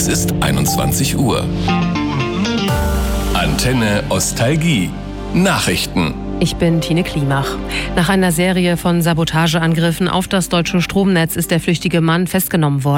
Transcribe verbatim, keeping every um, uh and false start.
ist einundzwanzig Uhr. Antenne Ostalgie. Nachrichten. Ich bin Tine Klimach. Nach einer Serie von Sabotageangriffen auf das deutsche Stromnetz ist der flüchtige Mann festgenommen worden.